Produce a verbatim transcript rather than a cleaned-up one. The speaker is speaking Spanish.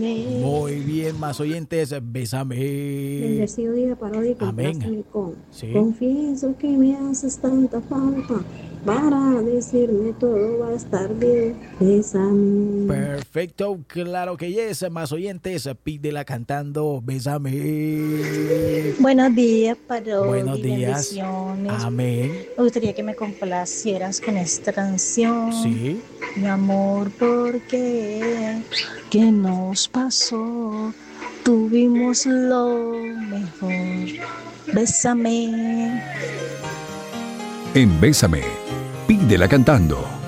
Muy bien, más oyentes, bésame. Bendecido día para hoy, Amén. con. Sí. Confieso que me haces tanta falta para decirme todo va a estar bien. Bésame. Perfecto, claro que yes, más oyentes, pídela cantando, bésame. Buenos días, Parodi, Buenos días. bendiciones. Amén. Me gustaría que me complacieras con esta canción. Sí. Mi amor, ¿por qué? ¿Qué nos pasó? Tuvimos lo mejor. Bésame. En Bésame, pídela cantando.